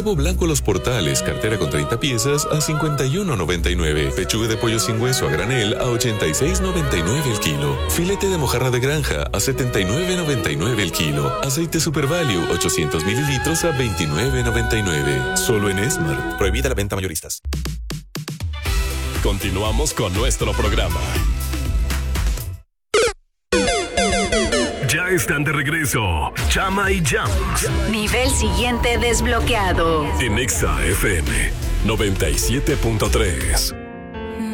Huevo blanco Los Portales, cartera con 30 piezas a $51.99. Pechuga de pollo sin hueso a granel a $86.99 el kilo. Filete de mojarra de granja a $79.99 el kilo. Aceite Super Value 800 mililitros a $29.99. Solo en Smart. Prohibida la venta mayoristas. Continuamos con nuestro programa. Ya están de regreso Chama y Jones. Nivel siguiente desbloqueado. En Exa FM 97.3.